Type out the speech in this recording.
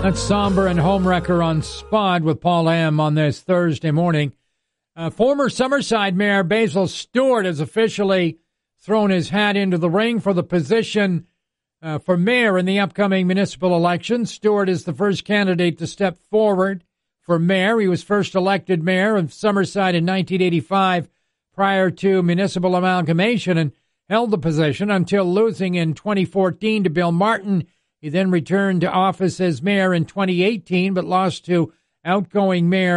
That's Somber and Homewrecker on Spot with Paul M. on this Thursday morning. Former Summerside Mayor Basil Stewart has officially thrown his hat into the ring for the position for mayor in the upcoming municipal election. Stewart is the first candidate to step forward for mayor. He was first elected mayor of Summerside in 1985 prior to municipal amalgamation and held the position until losing in 2014 to Bill Martin. He then returned to office as mayor in 2018, but lost to outgoing mayor